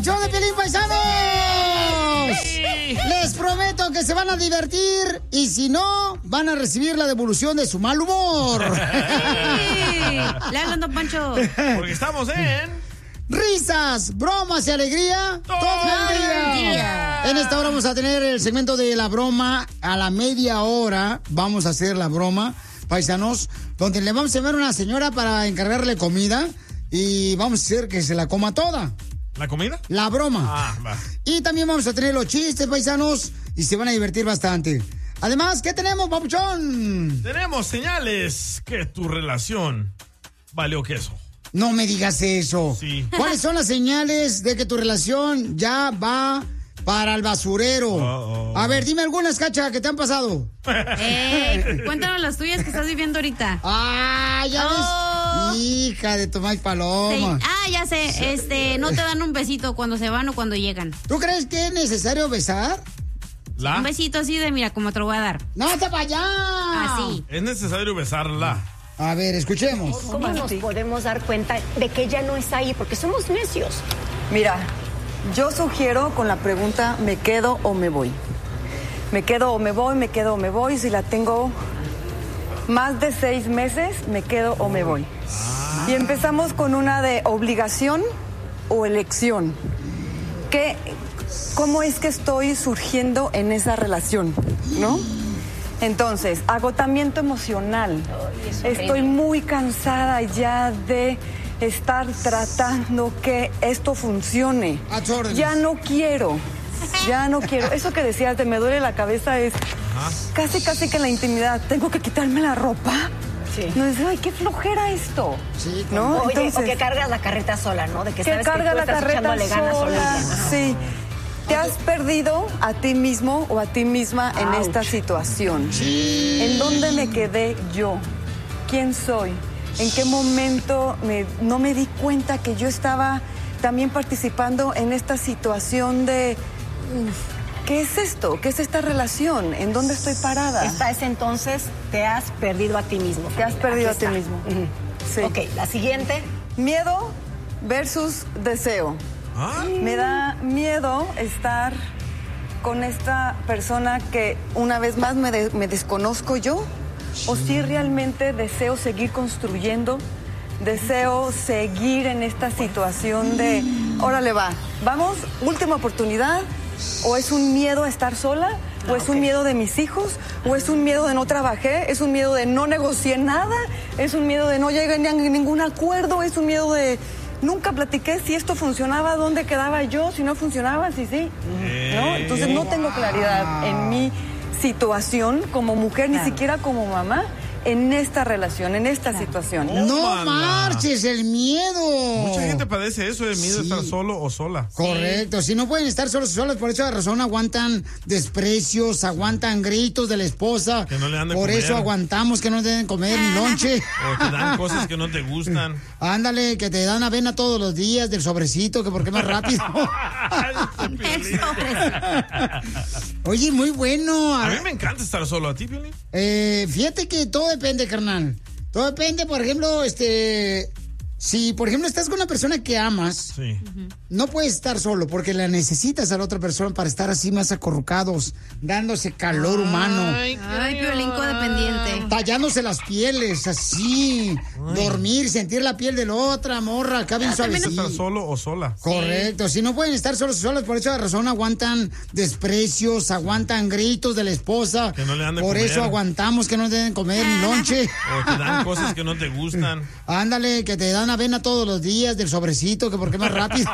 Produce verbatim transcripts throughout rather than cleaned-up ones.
show de Piolín, paisanos. Les prometo que se van a divertir y si no, van a recibir la devolución de su mal humor. Le hablan, don Pancho. Porque estamos en... Risas, bromas y alegría todo, todo el día. día. En esta hora vamos a tener el segmento de la broma. A la media hora vamos a hacer la broma, paisanos, donde le vamos a llamar a una señora para encargarle comida y vamos a hacer que se la coma toda. ¿La comida? La broma. Ah, va. Y también vamos a tener los chistes, paisanos, y se van a divertir bastante. Además, ¿qué tenemos, papuchón? Tenemos señales que tu relación valió queso. No me digas eso. Sí. ¿Cuáles son las señales de que tu relación ya va para el basurero? Uh -oh. A ver, dime algunas, Cacha, que te han pasado. Eh, cuéntanos las tuyas que estás viviendo ahorita. Ah, ya oh. ves. Hija de Tomás Paloma. Sí. Ah, ya sé. Este, no te dan un besito cuando se van o cuando llegan. ¿Tú crees que es necesario besar? ¿La? Un besito así de, mira, como te lo voy a dar. ¡No te vayas! Así. Es necesario besarla. A ver, escuchemos. ¿Cómo nos podemos dar cuenta de que ella no está ahí? Porque somos necios. Mira, yo sugiero con la pregunta, ¿me quedo o me voy? Me quedo o me voy, me quedo o me voy. Si la tengo más de seis meses, me quedo o me voy. Y empezamos con una de obligación o elección. ¿Qué, ¿Cómo es que estoy surgiendo en esa relación? ¿No? Entonces, agotamiento emocional. Estoy muy cansada ya de estar tratando que esto funcione. Ya no quiero, ya no quiero. Eso que decías de me duele la cabeza es casi, casi que en la intimidad. Tengo que quitarme la ropa. Sí. No dices, ay, qué flojera esto. Sí, ¿no? Oye, Entonces, o que cargas la carreta sola, ¿no? De que, que sabes carga que tú la estás carreta echándole ganas sola. sola. Sí. ¿Te has perdido a ti mismo o a ti misma en Ouch. esta situación? Sí. ¿En dónde me quedé yo? ¿Quién soy? ¿En qué momento me, no me di cuenta que yo estaba también participando en esta situación de... ¿Qué es esto? ¿Qué es esta relación? ¿En dónde estoy parada? Esta es entonces, te has perdido a ti mismo. Te has familia. perdido a Aquí ti está. mismo. Uh-huh. Sí. Ok, la siguiente. Miedo versus deseo. ¿Ah? Me da miedo estar con esta persona que una vez más me, de, me desconozco yo, o si realmente deseo seguir construyendo, deseo seguir en esta situación de, órale va, vamos, última oportunidad, o es un miedo a estar sola, o Ah, es okay. un miedo de mis hijos, o es un miedo de no trabajé, es un miedo de no negocié nada, es un miedo de no llegué a ningún acuerdo, es un miedo de... Nunca platiqué si esto funcionaba, dónde quedaba yo, si no funcionaba, si sí. ¿No? Entonces no tengo claridad en mi situación como mujer, ni siquiera como mamá, en esta relación, en esta situación. No, no Tómala. marches, el miedo. Mucha gente padece eso, el miedo Sí. de estar solo o sola. Correcto, si no pueden estar solos y solas, por esa razón aguantan desprecios, aguantan gritos de la esposa. Que no le dan de por comer. eso aguantamos que no te den comer ni lonche. O te dan cosas que no te gustan. Ándale, que te dan avena todos los días del sobrecito, que porque más rápido. El sobrecito. Oye, muy bueno. A mí me encanta estar solo. ¿A ti, Piolín? Eh, fíjate que todo depende, carnal. Todo depende, por ejemplo, este... Si, por ejemplo, estás con una persona que amas, Sí. no puedes estar solo porque la necesitas a la otra persona para estar así más acurrucados, dándose calor humano, Ay, Ay, Piolín codependiente. tallándose las pieles, así, dormir, sentir la piel de la otra morra, acá bien ¿Estar suavecito. solo o sola? Correcto, si no pueden estar solos y solas, por esa razón aguantan desprecios, aguantan gritos de la esposa. Que no le dan de por comer. eso aguantamos que no te den comer ni lonche. O te dan cosas que no te gustan. Ándale, que te dan avena todos los días del sobrecito, que porque más rápido.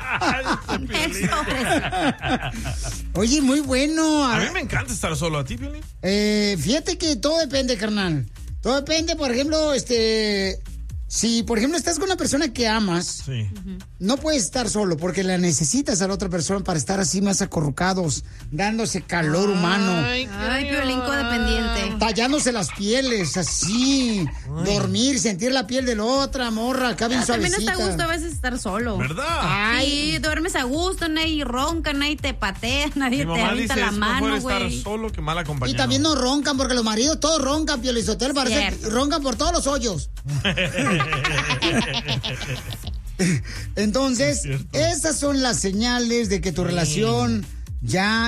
El sobrecito. Oye, muy bueno. A mí me encanta estar solo. ¿A ti, Piolín? Eh, fíjate que todo depende, carnal. Todo depende, por ejemplo, este... Si, por ejemplo, estás con una persona que amas, Sí. no puedes estar solo porque la necesitas a la otra persona para estar así más acurrucados, dándose calor humano, Ay, Piolín codependiente. tallándose las pieles, así, dormir, sentir la piel de la otra morra, acá bien Ah, también suavecita. está a gusto a veces estar solo. ¿Verdad? Ay, duermes a gusto, nadie ronca, nadie te patea, nadie Mi te mamá avienta dice, la es mano, mejor estar güey. solo que mal acompañado. Y también no roncan, porque los maridos todos roncan, Piolizotelo, parece Cierto. roncan por todos los hoyos. Entonces, Es cierto. esas son las señales de que tu relación ya